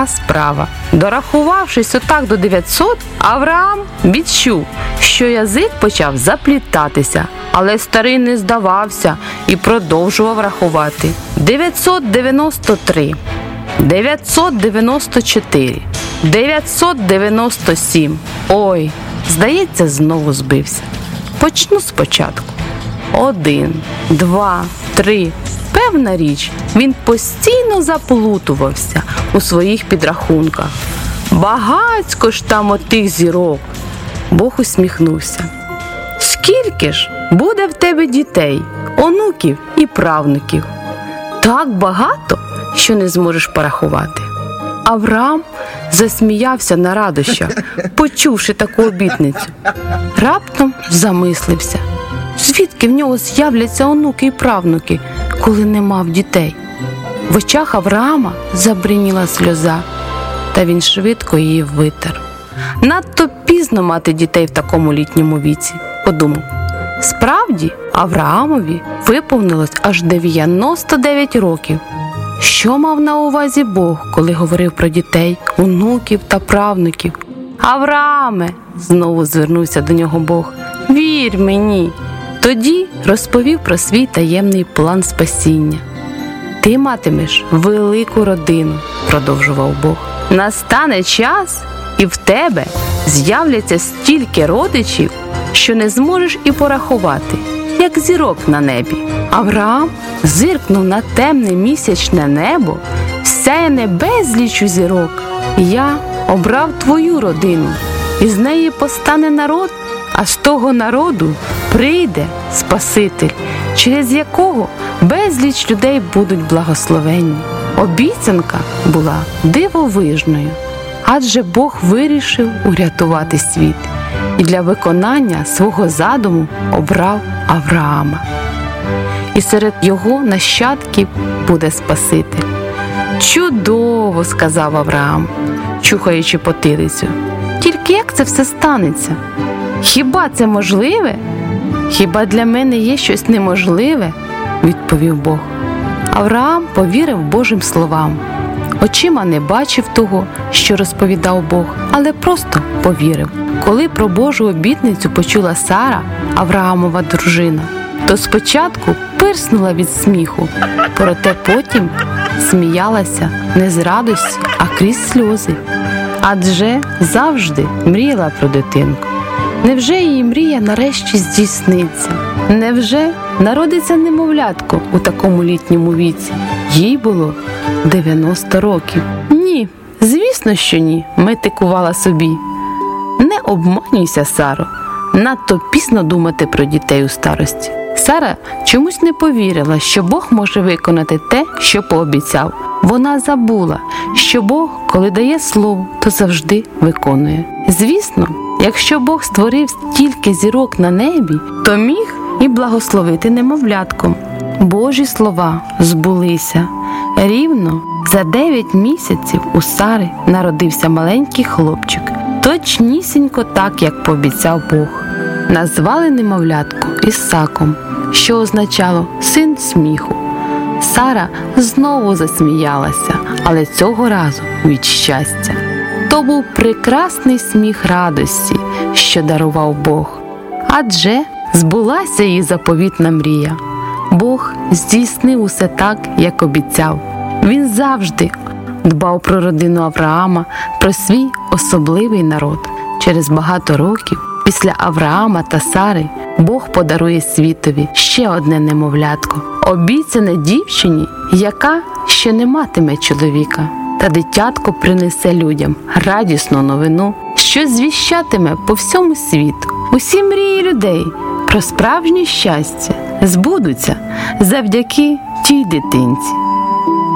така справа. Дорахувавшись отак до 900, Авраам відчув, що язик почав заплітатися. Але старий не здавався і продовжував рахувати. 993, 994, 997. Ой, здається, знову збився. Почну спочатку. 1, 2, 3. Певна річ, він постійно заплутувався у своїх підрахунках. Багацько ж там отих зірок. Бог усміхнувся. Скільки ж буде в тебе дітей, онуків і правнуків? Так багато, що не зможеш порахувати. Авраам засміявся на радощах, почувши таку обітницю. Раптом замислився. Звідки в нього з'являться онуки і правнуки, коли не мав дітей? В очах Авраама забриніла сльоза, та він швидко її витер. Надто пізно мати дітей в такому літньому віці, подумав. Справді, Авраамові виповнилось аж 99 років. Що мав на увазі Бог, коли говорив про дітей, онуків та правнуків? Аврааме, знову звернувся до нього Бог, вір мені. Тоді розповів про свій таємний план спасіння. Ти матимеш велику родину, продовжував Бог. Настане час, і в тебе з'являться стільки родичів, що не зможеш і порахувати, як зірок на небі. Авраам зиркнув на темне місячне небо, сяяне безлічу зірок. Я обрав твою родину, і з неї постане народ, а з того народу прийде Спаситель, через якого безліч людей будуть благословенні. Обіцянка була дивовижною, адже Бог вирішив урятувати світ і для виконання свого задуму обрав Авраама. І серед його нащадків буде Спаситель. Чудово, сказав Авраам, чухаючи потилицю. Тільки як це все станеться? Хіба це можливе? Хіба для мене є щось неможливе? Відповів Бог. Авраам повірив Божим словам. Очима не бачив того, що розповідав Бог, але просто повірив. Коли про Божу обітницю почула Сара, Авраамова дружина, то спочатку пирснула від сміху, проте потім сміялася не з радості, а крізь сльози. Адже завжди мріяла про дитинку. Невже її мрія нарешті здійсниться? Невже народиться немовлятко у такому літньому віці? Їй було 90 років. Ні, звісно, що ні, метикувала собі. Не обманюйся, Саро, надто пізно думати про дітей у старості. Сара чомусь не повірила, що Бог може виконати те, що пообіцяв. Вона забула, що Бог, коли дає слово, то завжди виконує. Звісно, якщо Бог створив стільки зірок на небі, то міг і благословити немовлятком. Божі слова збулися. Рівно за 9 місяців у Сари народився маленький хлопчик. Точнісінько так, як пообіцяв Бог. Назвали немовлятку Ісаком, що означало «син сміху». Сара знову засміялася, але цього разу від щастя. То був прекрасний сміх радості, що дарував Бог. Адже збулася її заповітна мрія. Бог здійснив усе так, як обіцяв. Він завжди дбав про родину Авраама, про свій особливий народ. Через багато років після Авраама та Сари Бог подарує світові ще одне немовлятко, обіцяне дівчині, яка ще не матиме чоловіка. Та дитятко принесе людям радісну новину, що звіщатиме по всьому світу. Усі мрії людей про справжнє щастя збудуться завдяки тій дитинці.